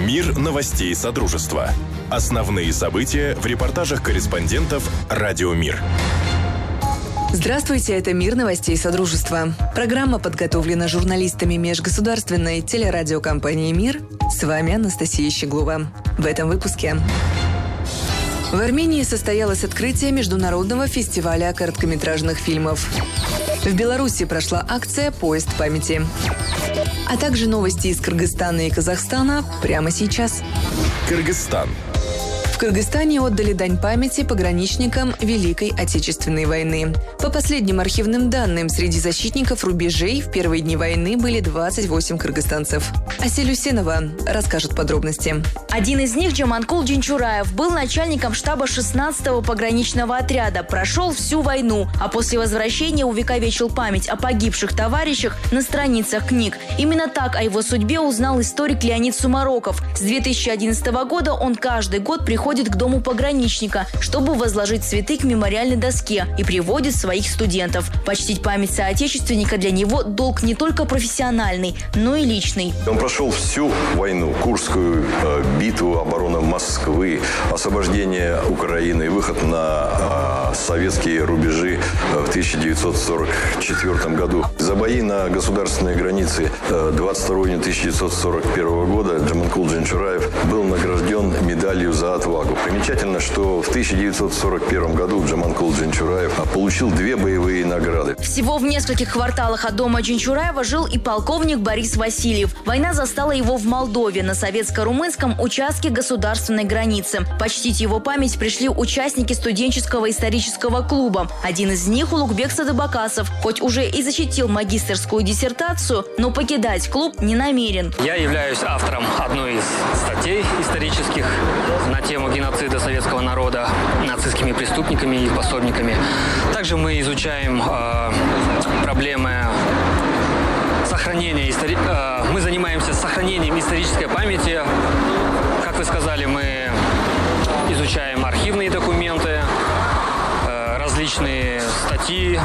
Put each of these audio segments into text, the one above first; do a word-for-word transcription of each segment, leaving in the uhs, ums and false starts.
Мир новостей Содружества. Основные события в репортажах корреспондентов «Радио Мир». Здравствуйте, это «Мир новостей Содружества». Программа подготовлена журналистами межгосударственной телерадиокомпании «Мир». С вами Анастасия Щеглова. В этом выпуске. В Армении состоялось открытие Международного фестиваля короткометражных фильмов. В Беларуси прошла акция «Поезд памяти». А также новости из Кыргызстана и Казахстана прямо сейчас. Кыргызстан. В Кыргызстане отдали дань памяти пограничникам Великой Отечественной войны. По последним архивным данным, среди защитников рубежей в первые дни войны были двадцать восемь кыргызстанцев. Асель Усенова расскажет подробности. Один из них, Джаманкул Джинчураев, был начальником штаба шестнадцатого пограничного отряда, прошел всю войну, а после возвращения увековечил память о погибших товарищах на страницах книг. Именно так о его судьбе узнал историк Леонид Сумароков. С две тысячи одиннадцатого года он каждый год приходит к дому пограничника, чтобы возложить цветы к мемориальной доске, и приводит своих студентов. Почтить память соотечественника для него долг не только профессиональный, но и личный. Он прошел всю войну, Курскую э, битву, оборона Москвы, освобождение Украины, выход на э, советские рубежи в тысяча девятьсот сорок четвёртом году. За бои на государственной границе э, двадцать второго июня тысяча девятьсот сорок первого года Джаманкул Джинчураев был награжден медалью за отвагу. Примечательно, что в тысяча девятьсот сорок первом году Джаманкул Джинчураев получил две боевые награды. Всего в нескольких кварталах от дома Джинчураева жил и полковник Борис Васильев. Война застала его в Молдове на советско-румынском участке государственной границы. Почтить его память пришли участники студенческого исторического клуба. Один из них – Улугбек Садыбакасов. Хоть уже и защитил магистерскую диссертацию, но покидать клуб не намерен. Я являюсь автором одной из статей исторических на тему геноцида советского народа нацистскими преступниками и пособниками. Также мы изучаем э, проблемы сохранения истори... э, мы занимаемся сохранением исторической памяти. Как вы сказали, мы изучаем архивные документы, э, различные статьи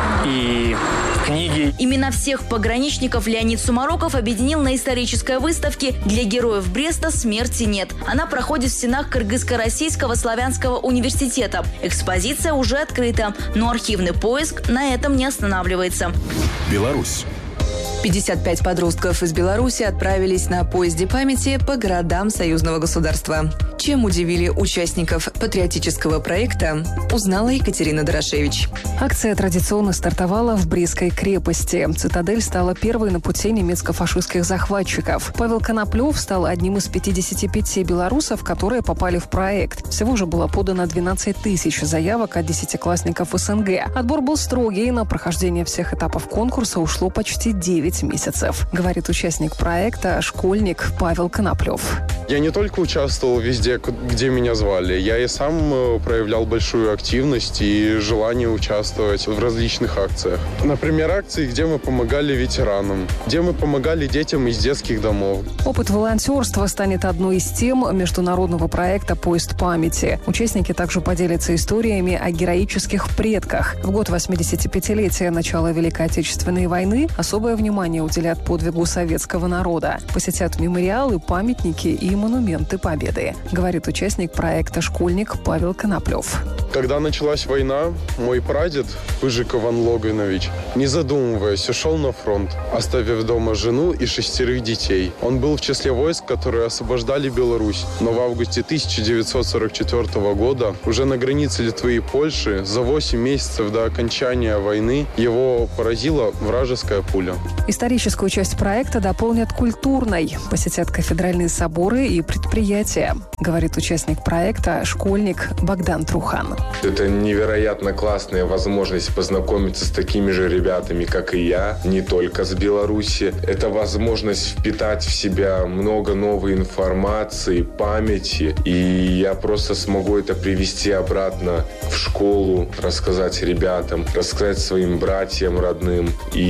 и книги. Именно всех пограничников Леонид Сумароков объединил на исторической выставке «Для героев Бреста смерти нет». Она проходит в стенах Кыргызско-Российского славянского университета. Экспозиция уже открыта, но архивный поиск на этом не останавливается. Беларусь. пятьдесят пять подростков из Беларуси отправились на поезде памяти по городам союзного государства. Чем удивили участников патриотического проекта, узнала Екатерина Дорошевич. Акция традиционно стартовала в Брестской крепости. Цитадель стала первой на пути немецко-фашистских захватчиков. Павел Коноплев стал одним из пятидесяти пяти белорусов, которые попали в проект. Всего же было подано двенадцать тысяч заявок от десятиклассников СНГ. Отбор был строгий, на прохождение всех этапов конкурса ушло почти девять месяцев, говорит участник проекта, школьник Павел Коноплев. Я не только участвовал везде, где меня звали, я и сам проявлял большую активность и желание участвовать в различных акциях. Например, акции, где мы помогали ветеранам, где мы помогали детям из детских домов. Опыт волонтерства станет одной из тем международного проекта «Поезд памяти». Участники также поделятся историями о героических предках. В год восьмидесятипятилетия начала Великой Отечественной войны особое внимание уделят подвигу советского народа. Посетят мемориалы, памятники и монументы Победы, говорит участник проекта школьник Павел Коноплев. Когда началась война, мой прадед, Пыжик Иван Логанович, не задумываясь, ушел на фронт, оставив дома жену и шестерых детей. Он был в числе войск, которые освобождали Беларусь. Но в августе тысяча девятьсот сорок четвёртого года, уже на границе Литвы и Польши, за восемь месяцев до окончания войны, его поразила вражеская пуля. Историческую часть проекта дополнят культурной. Посетят кафедральные соборы и предприятия, говорит участник проекта школьник Богдан Трухан. Это невероятно классная возможность познакомиться с такими же ребятами, как и я, не только с Беларуси. Это возможность впитать в себя много новой информации, памяти. И я просто смогу это привести обратно в школу, рассказать ребятам, рассказать своим братьям родным.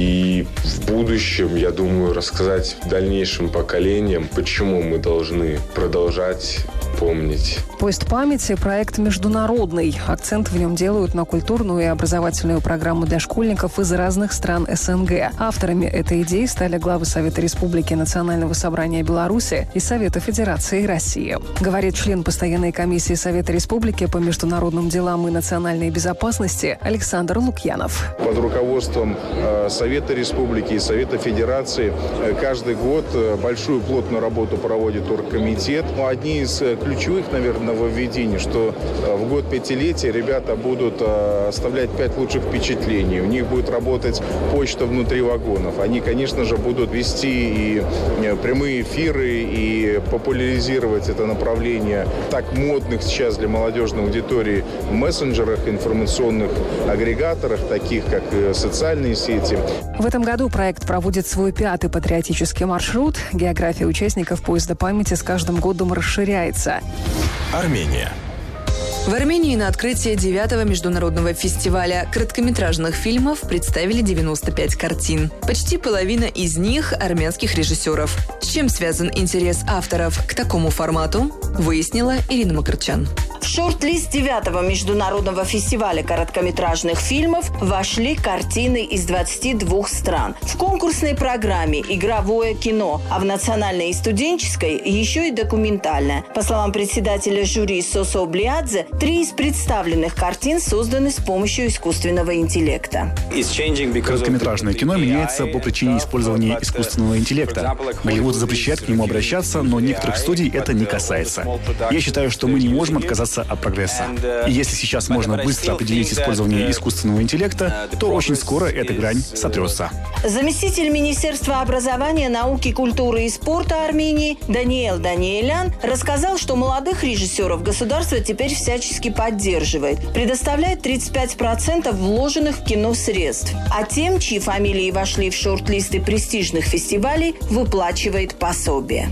И в будущем, я думаю, рассказать дальнейшим поколениям, почему мы должны продолжать помнить. «Поезд памяти» – проект международный. Акцент в нем делают на культурную и образовательную программу для школьников из разных стран СНГ. Авторами этой идеи стали главы Совета Республики, Национального собрания Беларуси и Совета Федерации России. Говорит член постоянной комиссии Совета Республики по международным делам и национальной безопасности Александр Лукьянов. Под руководством Совета Республики и Совета Федерации каждый год большую плотную работу проводит оргкомитет. Одни из ключевых, наверное, нововведений, что в год пятилетия ребята будут оставлять пять лучших впечатлений. У них будет работать почта внутри вагонов. Они, конечно же, будут вести и прямые эфиры, и популяризировать это направление так модных сейчас для молодежной аудитории мессенджерах, информационных агрегаторах, таких как социальные сети. В этом году проект проводит свой пятый патриотический маршрут. География участников «Поезда памяти» с каждым годом расширяется. Армения. В Армении на открытии девятого международного фестиваля короткометражных фильмов представили девяносто пять картин. Почти половина из них – армянских режиссеров. С чем связан интерес авторов к такому формату, выяснила Ирина Макарчан. В шорт-лист девятого международного фестиваля короткометражных фильмов вошли картины из двадцати двух стран. В конкурсной программе игровое кино, а в национальной и студенческой еще и документальное. По словам председателя жюри Сосо Блиадзе, три из представленных картин созданы с помощью искусственного интеллекта. Короткометражное кино меняется по причине использования искусственного интеллекта. Голливуд запрещает к нему обращаться, но некоторых студий это не касается. Я считаю, что мы не можем отказаться от прогресса. И если сейчас можно быстро определить использование искусственного интеллекта, то очень скоро эта грань сотрется. Заместитель Министерства образования, науки, культуры и спорта Армении Даниэл Даниэлян рассказал, что молодых режиссеров государство теперь всячески поддерживает, предоставляет тридцать пять процентов вложенных в кино средств, а тем, чьи фамилии вошли в шорт-листы престижных фестивалей, выплачивает пособие.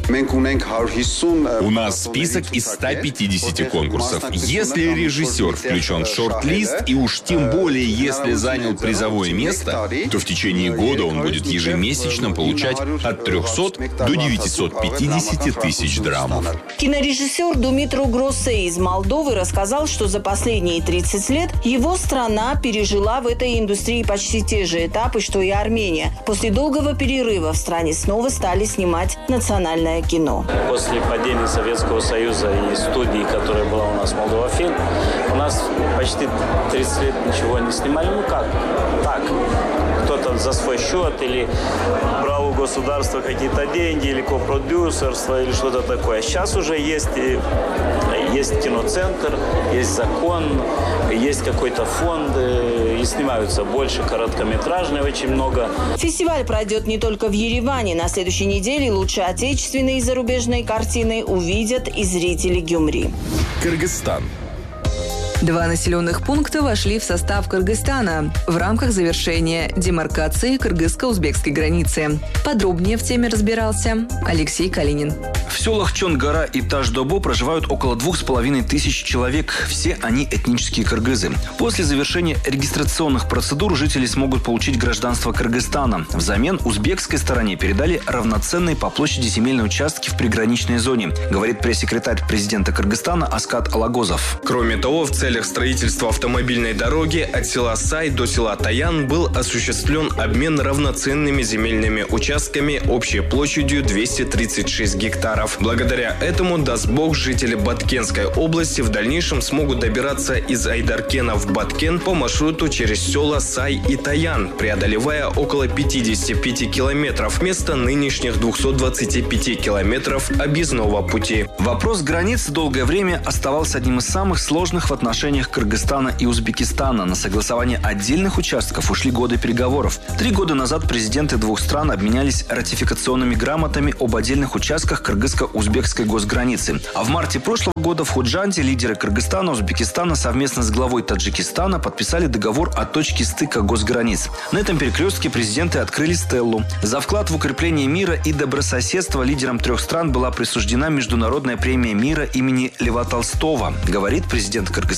У нас список из ста пятидесяти конкурсов. Если режиссер включен в шорт-лист, и уж тем более, если занял призовое место, то в течение года он будет ежемесячно получать от трёхсот до девятисот пятидесяти тысяч драмов. Кинорежиссер Думитру Гроссей из Молдовы рассказал, что за последние тридцать лет его страна пережила в этой индустрии почти те же этапы, что и Армения. После долгого перерыва в стране снова стали снимать национальное кино. После падения Советского Союза и студии, которая была у нас Молдова-фильм, у нас почти тридцать лет ничего не снимали. Ну как? Так. Кто-то за свой счет или брал у государства какие-то деньги, или копродюсерство, или что-то такое. Сейчас уже есть, есть киноцентр, есть закон, есть какой-то фонд, и снимаются больше короткометражные, очень много. Фестиваль пройдет не только в Ереване. На следующей неделе лучшие отечественные и зарубежные картины увидят и зрители Гюмри. Кыргызстан. Два населенных пункта вошли в состав Кыргызстана в рамках завершения демаркации кыргызско-узбекской границы. Подробнее в теме разбирался Алексей Калинин. В селах Чонгара и Таш-Добо проживают около двух с половиной тысяч человек. Все они этнические кыргызы. После завершения регистрационных процедур жители смогут получить гражданство Кыргызстана. Взамен узбекской стороне передали равноценные по площади земельные участки в приграничной зоне, говорит пресс-секретарь президента Кыргызстана Аскат Алагозов. Кроме того, в целях строительства автомобильной дороги от села Сай до села Таян был осуществлен обмен равноценными земельными участками общей площадью двести тридцать шесть гектаров. Благодаря этому, даст бог, жители Баткенской области в дальнейшем смогут добираться из Айдаркена в Баткен по маршруту через села Сай и Таян, преодолевая около пятидесяти пяти километров вместо нынешних двухсот двадцати пяти километров объездного пути. Вопрос границ долгое время оставался одним из самых сложных в отношениях Кыргызстана и Узбекистана. На согласование отдельных участков ушли годы переговоров. Три года назад президенты двух стран обменялись ратификационными грамотами об отдельных участках кыргызско-узбекской госграницы. А в марте прошлого года в Худжанте лидеры Кыргызстана и Узбекистана совместно с главой Таджикистана подписали договор о точке стыка госграниц. На этом перекрестке президенты открыли стеллу. За вклад в укрепление мира и добрососедства лидерам трех стран была присуждена международная премия мира имени Льва Толстого, говорит президент Кыргызстана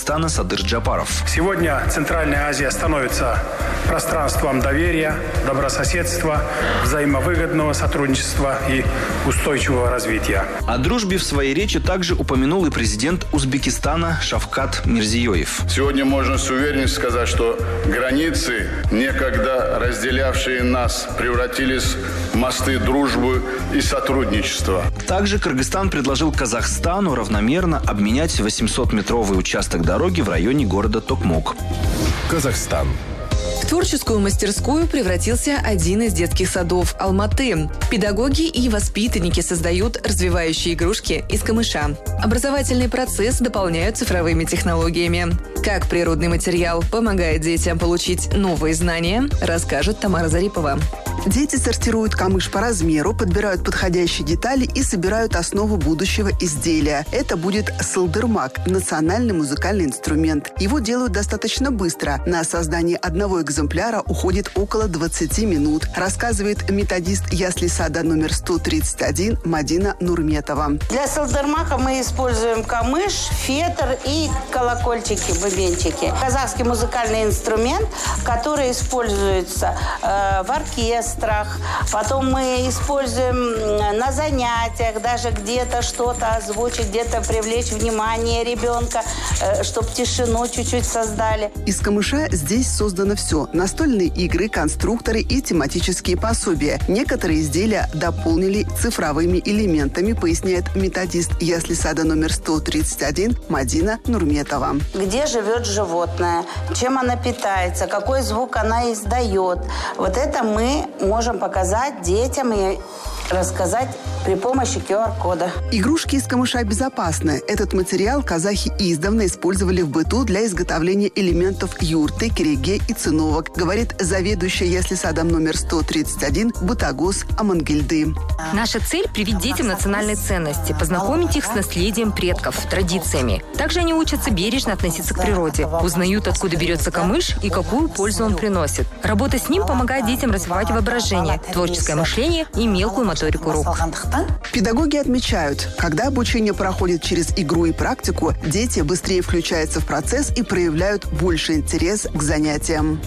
Кыргызстана Садыр Джапаров. Сегодня Центральная Азия становится пространством доверия, добрососедства, взаимовыгодного сотрудничества и устойчивого развития. О дружбе в своей речи также упомянул и президент Узбекистана Шавкат Мирзиёев. Сегодня можно с уверенностью сказать, что границы, некогда разделявшие нас, превратились в мосты дружбы и сотрудничества. Также Кыргызстан предложил Казахстану равномерно обменять восьмисотметровый участок дороги в районе города Токмок. Казахстан. В творческую мастерскую превратился один из детских садов Алматы. Педагоги и воспитанники создают развивающие игрушки из камыша. Образовательный процесс дополняют цифровыми технологиями. Как природный материал помогает детям получить новые знания, расскажет Тамара Зарипова. Дети сортируют камыш по размеру, подбирают подходящие детали и собирают основу будущего изделия. Это будет сылдырмак – национальный музыкальный инструмент. Его делают достаточно быстро. На создание одного экземпляра уходит около двадцати минут, рассказывает методист ясли сада номер сто тридцать один Мадина Нурметова. Для сылдырмака мы используем камыш, фетр и колокольчики, бубенчики. Казахский музыкальный инструмент, который используется э, в оркестре. Потом мы используем на занятиях, даже где-то что-то озвучить, где-то привлечь внимание ребенка, чтобы тишину чуть-чуть создали. Из камыша здесь создано все. Настольные игры, конструкторы и тематические пособия. Некоторые изделия дополнили цифровыми элементами, поясняет методист ясли сада номер сто тридцать один Мадина Нурметова. Где живет животное, чем она питается, какой звук она издает. Вот это мы можем показать детям и рассказать при помощи ку ар кода. Игрушки из камыша безопасны. Этот материал казахи издавна использовали в быту для изготовления элементов юрты, кереге и циновок, говорит заведующая ясли-садом номер сто тридцать один Бутагос Амангельды. Наша цель – привить детям национальные ценности, познакомить их с наследием предков, традициями. Также они учатся бережно относиться к природе, узнают, откуда берется камыш и какую пользу он приносит. Работа с ним помогает детям развивать воображение, творческое мышление и мелкую моторику рук. Педагоги отмечают, когда обучение проходит через игру и практику, дети быстрее включаются в процесс и проявляют больше интерес к занятиям.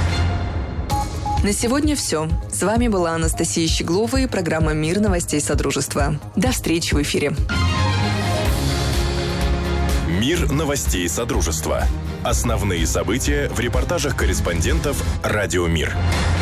На сегодня все. С вами была Анастасия Щеглова и программа «Мир новостей Содружества». До встречи в эфире. Мир новостей Содружества. Основные события в репортажах корреспондентов «Радио Мир».